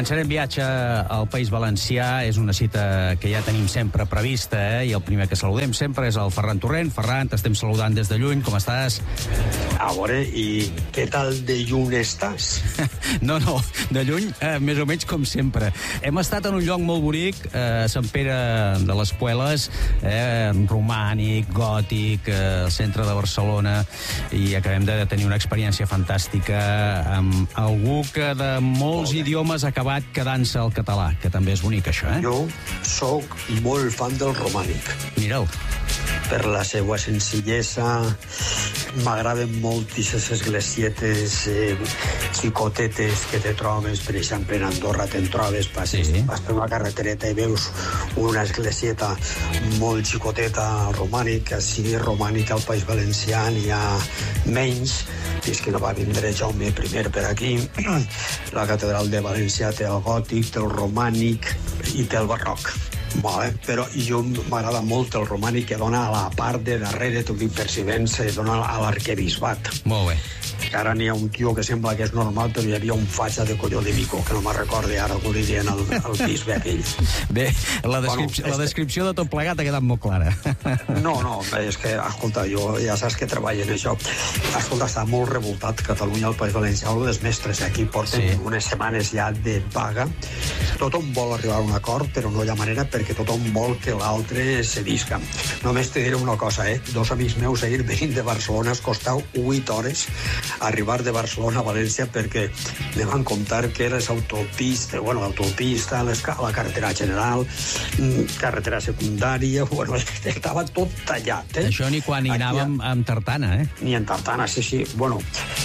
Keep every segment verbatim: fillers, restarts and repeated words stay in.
Començarem viatge al País Valencià. És una cita que ja tenim sempre prevista, eh? I el primer que saludem sempre és el Ferran Torrent. Ferran, t'estem saludant des de lluny. Com estàs? A veure, i què tal de lluny estàs? No, no, de lluny, eh, més o menys com sempre. Hem estat en un lloc molt bonic, eh, Sant Pere de les Pueles, eh, romànic, gòtic, eh, al centre de Barcelona, i acabem de tenir una experiència fantàstica amb algú que de molts idiomes ha acabat quedant-se al català, que també és bonic, això, eh? Jo sóc molt fan del romànic. Mira'l. Per la seva senzillesa, m'agraden molt aquestes esglecietes eh, xicotetes que te trobes, per exemple, en Andorra te'n trobes, passes, sí. Vas per una carretereta i veus una esglesieta molt xicoteta romànic, que sigui romànica al País Valencià n'hi ha menys, fins que no va vindre Jaume I per aquí. La catedral de València té el gòtic, té el romànic i té el barroc. Vale, però jo m'agrada molt el romànic que dona a la part de darrere, t'ho dic per si vens, dona a l'arquebisbat. Molt bé. Ara n'hi ha un tio que sembla que és normal, però hi havia un fatxa de colló de Vico, que no me'n recordo ara com li diuen el, el bisbe aquell. Bé, la descripció, bueno, la descripció de tot plegat ha quedat molt clara. No, no, és que, escolta, jo ja saps que treballo en això. Escolta, està molt revoltat Catalunya, el País Valencià, els mestres aquí porten sí. unes setmanes ja de vaga. Tothom vol arribar a un acord, però no hi ha manera perquè tothom vol que l'altre cedisca. Només te diré una cosa, eh? Dos amics meus ahir venint de Barcelona es costau vuit hores arribar de Barcelona a València perquè me van contar que les autopistes, bueno, l'autopista, la carretera general, carretera secundària, bueno, estava tot tallat, eh? Això ni quan hi anàvem amb tartana, eh? Ni en tartana, sí, sí. Bueno,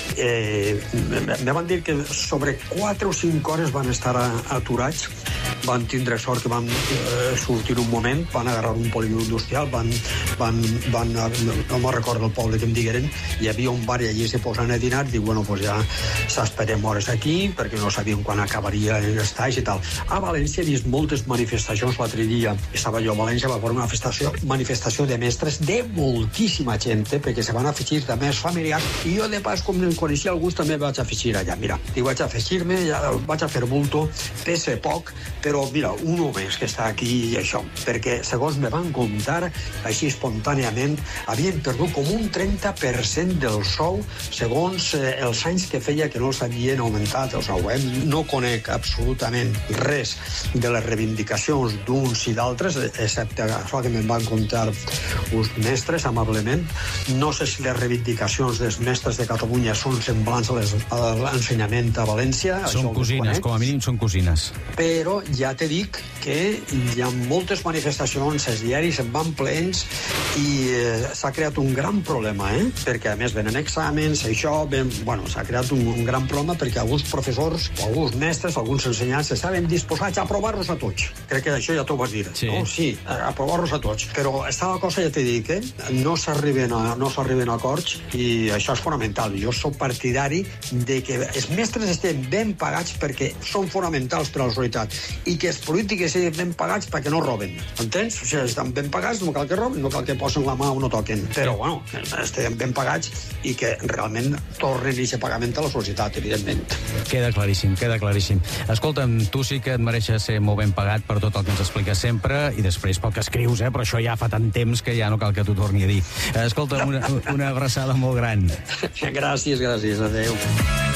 eh, me van dir que sobre quatre o cinc hores van estar aturats, van tindre sort que van eh, sortir un moment, van agarrar un polígon industrial, van, van, van no me'n recordo el poble que em digueren, hi havia un bar i allí se posen a dinar, dic, bueno, pues ja s'esperem hores aquí, perquè no sabíem quan acabaria l'estaix i tal. A València he vist moltes manifestacions l'altre dia. Estava jo a València, va fer una manifestació, manifestació de mestres de moltíssima gent, perquè se van afegir també els familiars, i jo de pas, com en coneixia alguns, també vaig afegir allà. Mira, i vaig afegir-me, ja vaig a fer bulto, pese poc, però mira, un home que està aquí i això, perquè segons me van contar, així espontàniament, havien perdut com un trenta per cent del sou segons eh, els anys que feia que no s'havien augmentat el sou. Eh? No conec absolutament res de les reivindicacions d'uns i d'altres, excepte això que me'n van contar uns mestres, amablement. No sé si les reivindicacions dels mestres de Catalunya són semblants a, les, a l'ensenyament a València. Són cosines, com a mínim són cosines. Però ja te dic que hi ha moltes manifestacions, els diaris en van plens i eh, s'ha creat un gran problema, eh? Perquè a més venen exàmens, això, ben, bueno, s'ha creat un, un gran problema perquè alguns professors, alguns mestres, alguns ensenyants estaven disposats a aprovar-los a tots. Crec que això ja t'ho vas dir, sí. No? Sí, a aprovar-los a tots. Però està la cosa, ja t'he dit, eh? No s'arriben a, no s'arriben a acords i això és fonamental. Jo soc partidari de que els mestres estén ben pagats perquè són fonamentals per a la societat i que els polítics estén ben pagats perquè no roben. Entens? O sigui, estan ben pagats, no cal que roben, no cal que posen la mà o no toquen. Però, bueno, estem ben pagats i que realment tornen aquest pagament a la societat, evidentment. Queda claríssim, queda claríssim. Escolta'm, tu sí que et mereixes ser molt ben pagat per tot el que ens expliques sempre i després pel que escrius, eh? Però això ja fa tant temps que ja no cal que t'ho torni a dir. Escolta'm, una, una abraçada molt gran. Gràcies, gràcies. Adéu.